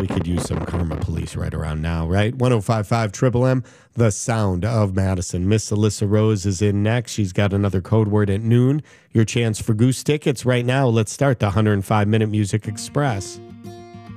we could use some Karma Police right around now, right? 105.5 Triple M, the sound of Madison. Miss Alyssa Rose is in next. She's got another code word at noon. Your chance for Goose tickets right now. Let's start the 105-minute Music Express.